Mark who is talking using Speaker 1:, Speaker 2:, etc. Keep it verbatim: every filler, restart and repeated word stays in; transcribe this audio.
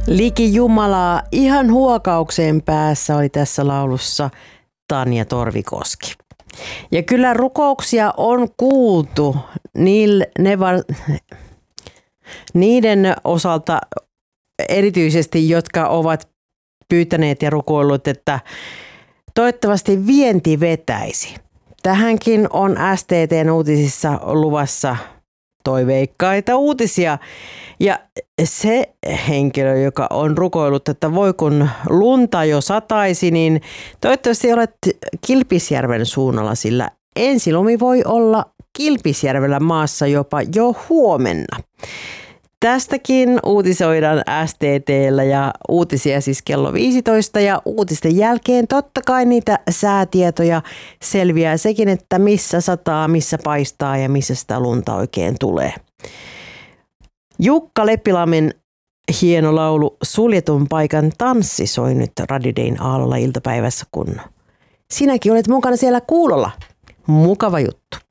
Speaker 1: Liki Jumalaa ihan huokaukseen päässä oli tässä laulussa Tanja Torvikoski. Ja kyllä rukouksia on kuultu niille, ne var, niiden osalta erityisesti, jotka ovat pyytäneet ja rukoillut, että toivottavasti vienti vetäisi. Tähänkin on S T T:n uutisissa luvassa toiveikkaita uutisia. Ja se henkilö, joka on rukoillut, että voi kun lunta jo sataisi, niin toivottavasti olet Kilpisjärven suunnalla, sillä ensilumi voi olla Kilpisjärvellä maassa jopa jo huomenna. Tästäkin uutisoidaan S T T:llä ja uutisia siis kello viisitoista ja uutisten jälkeen totta kai niitä säätietoja selviää sekin, että missä sataa, missä paistaa ja missä sitä lunta oikein tulee. Jukka Leppilammen hieno laulu Suljetun paikan tanssi soi nyt Radio Dayn aallolla iltapäivässä, kun sinäkin olet mukana siellä kuulolla. Mukava juttu.